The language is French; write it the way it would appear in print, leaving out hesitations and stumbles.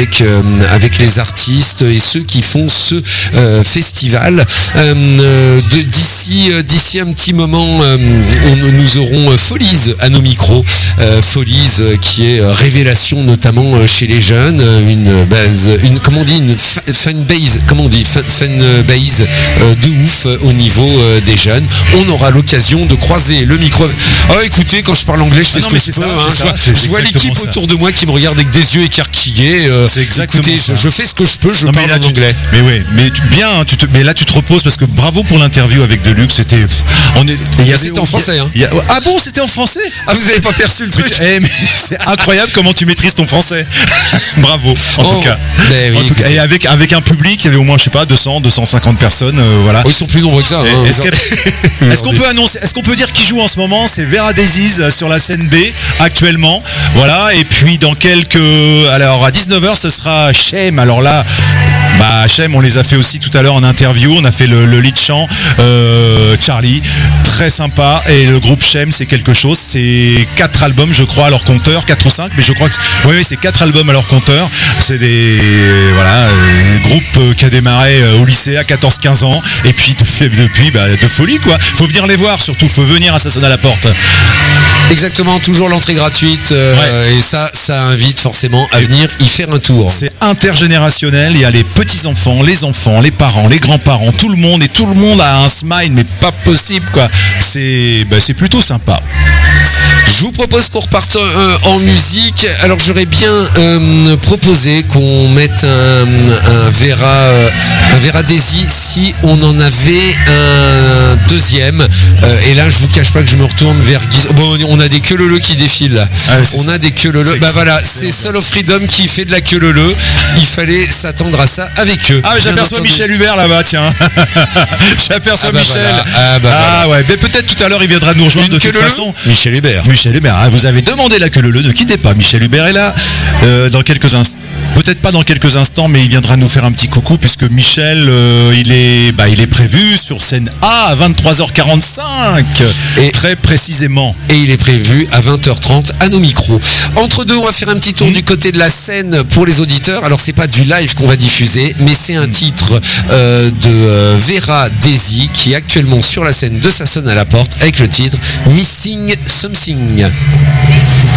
avec les artistes et ceux qui font ce festival. D'ici un petit moment, nous aurons Follies à nos micros. Follies qui est révélation notamment chez les jeunes, une fan base de ouf au niveau des jeunes. On aura l'occasion de croiser le micro. Oh, écoutez, quand je parle anglais, je fais ce que je peux. Je vois l'équipe autour de moi qui me regarde avec des yeux écarquillés. C'est exactement écoutez, ça. je fais ce que je peux, je parle en anglais. Mais oui, mais mais là tu te reposes parce que bravo pour l'interview avec Deluxe. C'était en français. Ah bon, c'était en français? Ah, vous avez pas perçu le truc? Mais c'est incroyable comment tu maîtrises ton français. Bravo, en tout cas. Et avec un public, il y avait au moins, je sais pas, 200, 250 personnes, voilà. Oh, ils sont plus nombreux que ça. Est-ce qu'on peut dire qui joue en ce moment? C'est Vera Daisies sur la scène B actuellement. Voilà, et puis alors à 19h ce sera Shame. Alors là, Shame, on les a fait aussi tout à l'heure en interview. On a fait le lead chant, Charlie, très sympa. Et le groupe Shame, c'est quelque chose. C'est 4 albums, je crois, à leur compteur, 4 ou 5, mais je crois que c'est 4 albums à leur compteur. C'est un groupe qui a démarré au lycée à 14-15 ans, et puis depuis de folie quoi. Faut venir les voir, surtout faut venir à Ça sonne à la porte. Exactement, toujours l'entrée gratuite, et ça invite forcément à venir y faire un tour. C'est intergénérationnel, il y a les petits-enfants, les parents, les grands-parents, tout le monde a un smile, mais pas possible quoi. C'est plutôt sympa. Je vous propose qu'on reparte en musique. Alors j'aurais bien proposé qu'on mette un Vera Daisy si on en avait un deuxième. Et là je vous cache pas que je me retourne vers Guy. Bon, on a des queue leu qui défilent là. On a des queue leu. C'est Soul of Freedom qui fait de la queue leu. Il fallait s'attendre à ça avec eux. Ah, j'aperçois Michel Hubert là-bas, tiens. J'aperçois Michel. Voilà. Ouais, mais peut-être tout à l'heure il viendra nous rejoindre de toute façon. Michel Hubert. Vous avez demandé la queue leu, ne quittez pas. Michel Hubert est là dans quelques instants. Peut-être pas dans quelques instants, mais il viendra nous faire un petit coucou puisque Michel, il est prévu sur scène A à 23h45, très précisément. Et il est prévu à 20h30 à nos micros. Entre deux, on va faire un petit tour du côté de la scène pour les auditeurs. Alors c'est pas du live qu'on va diffuser, mais c'est un titre de Vera Daisy qui est actuellement sur la scène de Ça sonne à la porte avec le titre Missing Something.